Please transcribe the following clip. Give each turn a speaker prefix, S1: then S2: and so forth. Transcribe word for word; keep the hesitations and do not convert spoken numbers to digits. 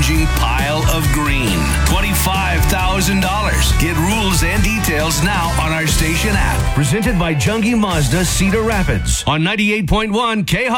S1: raging pile of green. twenty-five thousand dollars. Get rules and details now on our station app. Presented by Jungie Mazda Cedar Rapids on ninety-eight point one K.